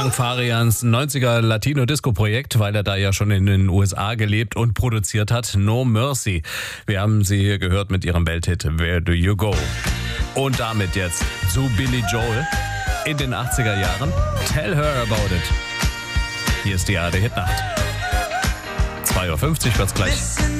Frank Farians 90er Latino-Disco-Projekt, weil er da ja schon in den USA gelebt und produziert hat. No Mercy. Wir haben sie hier gehört mit ihrem Welthit Where Do You Go? Und damit jetzt zu Billy Joel in den 80er Jahren. Tell Her About It. Hier ist die ARD Hitnacht. 2:50 Uhr wird's gleich.